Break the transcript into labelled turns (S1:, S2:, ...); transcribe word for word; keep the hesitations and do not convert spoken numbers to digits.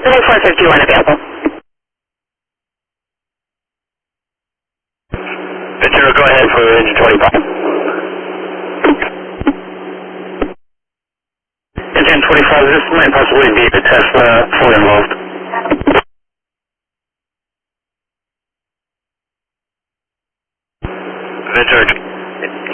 S1: four fifty-one available.
S2: Ventura, go ahead for engine twenty-five. Engine twenty-five, this might possibly be the Tesla fully involved. Ventura.